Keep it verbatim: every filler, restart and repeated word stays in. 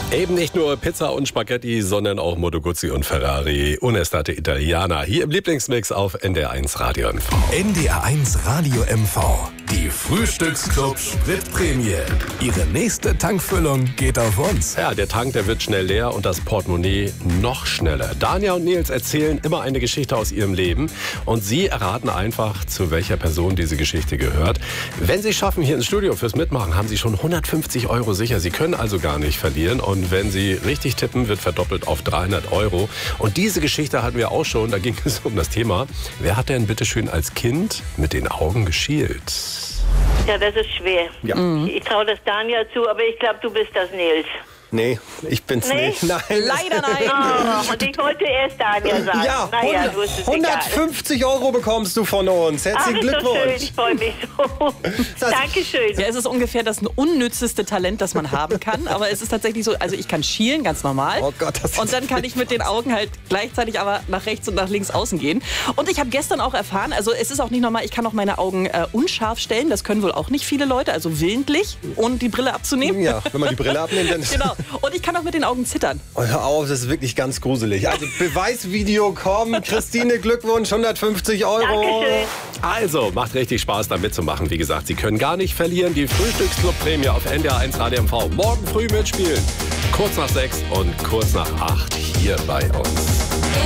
Eben nicht nur Pizza und Spaghetti, sondern auch Moto Guzzi und Ferrari. Unestate Italiana. Hier im Lieblingsmix auf N D R eins Radio M V. N D R eins Radio M V. Die Frühstücksclub Spritprämie. Ihre nächste Tankfüllung geht auf uns. Ja, der Tank, der wird schnell leer und das Portemonnaie noch schneller. Dania und Nils erzählen immer eine Geschichte aus ihrem Leben und Sie erraten einfach, zu welcher Person diese Geschichte gehört. Wenn Sie es schaffen, hier ins Studio fürs Mitmachen, haben Sie schon hundertfünfzig Euro sicher. Sie können also gar nicht verlieren. Und wenn Sie richtig tippen, wird verdoppelt auf dreihundert Euro. Und diese Geschichte hatten wir auch schon. Da ging es um das Thema: Wer hat denn bitteschön als Kind mit den Augen geschielt? Ja, das ist schwer. Ja. Mhm. Ich traue das Daniel zu, aber ich glaube, du bist das Nils. Nee, ich bin's Nee? nicht. Nein. Leider nein. Oh, und ich wollte erst Daniel sagen. Ja, naja, du ist es hundertfünfzig Euro bekommst du von uns. egal. Ach, Herzlichen ist so schön, Glückwunsch. ich freue mich so. Das- Dankeschön. Ja, es ist ungefähr das unnützeste Talent, das man haben kann. Aber es ist tatsächlich so, also ich kann schielen, ganz normal. Oh Gott, das ist- Und dann kann ich mit den Augen halt gleichzeitig aber nach rechts und nach links außen gehen. Und ich habe gestern auch erfahren, also es ist auch nicht normal, ich kann auch meine Augen äh, unscharf stellen. Das können wohl auch nicht viele Leute, also willentlich, ohne die Brille abzunehmen. Ja, wenn man die Brille abnimmt, dann ist Genau. Und ich kann auch mit den Augen zittern. Oh, hör auf, das ist wirklich ganz gruselig. Also Beweisvideo kommt. Christine, Glückwunsch, hundertfünfzig Euro. Dankeschön. Also, macht richtig Spaß, da mitzumachen. Wie gesagt, Sie können gar nicht verlieren. Die Frühstücksclub-Prämie auf N D R eins Radio M V. Morgen früh mitspielen. Kurz nach sechs und kurz nach acht hier bei uns.